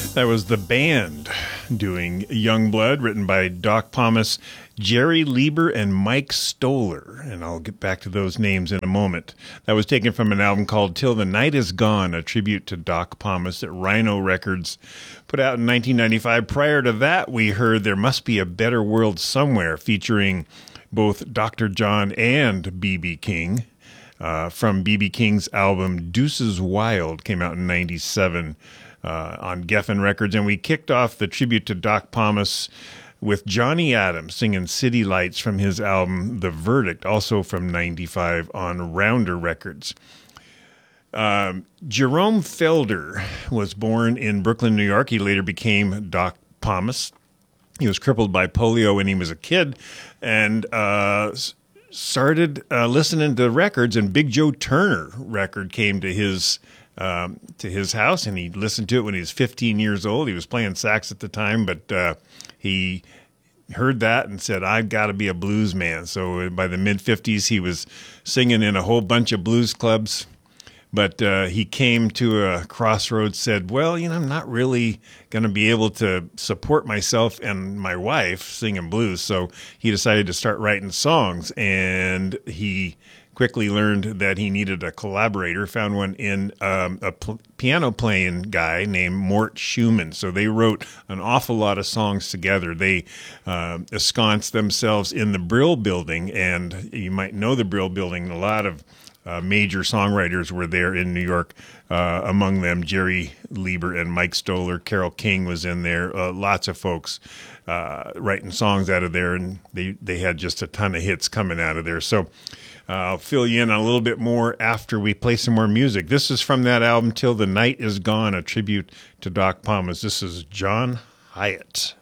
That was the band doing Youngblood, written by Doc Pomus, Jerry Lieber, and Mike Stoller. And I'll get back to those names in a moment. That was taken from an album called Till the Night Is Gone, a tribute to Doc Pomus that Rhino Records put out in 1995. Prior to that, we heard There Must Be a Better World Somewhere, featuring both Dr. John and B.B. King. From B.B. King's album Deuces Wild, came out in 97. On Geffen Records, and we kicked off the tribute to Doc Pomus with Johnny Adams singing City Lights from his album The Verdict, also from 95 on Rounder Records. Jerome Felder was born in Brooklyn, New York. He later became Doc Pomus. He was crippled by polio when he was a kid, and started listening to records, and Big Joe Turner record came to his house, and he listened to it when he was 15 years old. He was playing sax at the time, but he heard that and said, I've got to be a blues man. So by the mid-50s, he was singing in a whole bunch of blues clubs. But he came to a crossroads, said, well, I'm not really going to be able to support myself and my wife singing blues. So he decided to start writing songs, and he quickly learned that he needed a collaborator, found one in a piano playing guy named Mort Schumann. So they wrote an awful lot of songs together. They ensconced themselves in the Brill Building, and you might know the Brill Building. A lot of major songwriters were there in New York, among them Jerry Lieber and Mike Stoller. Carole King was in there. Lots of folks writing songs out of there, and they had just a ton of hits coming out of there. So I'll fill you in on a little bit more after we play some more music. This is from that album, Till the Night Is Gone, a tribute to Doc Pomus. This is John Hyatt.